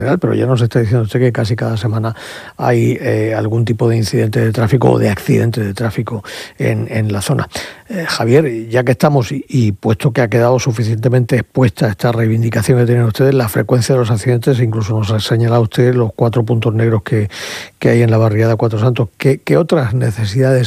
pero ya nos está diciendo usted que casi cada semana hay algún tipo de incidente de tráfico o de accidente de tráfico en la zona. Javier, ya que estamos y puesto que ha quedado suficientemente expuesta esta reivindicación que tienen ustedes, la frecuencia de los accidentes, incluso nos ha señalado usted los 4 puntos negros que hay en la barriada Cuatro Santos, ¿qué otras necesidades